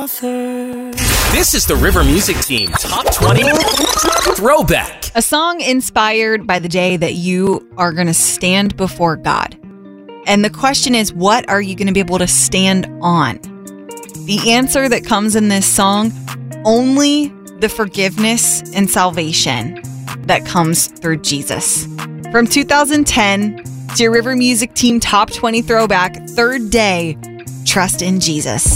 author. This is the River Music Team Top 20 Throwback. A song inspired by the day that you are going to stand before God. And the question is, what are you going to be able to stand on? The answer that comes in this song, only the forgiveness and salvation that comes through Jesus. From 2010 to your River Music Team Top 20 Throwback, third day, Trust in Jesus.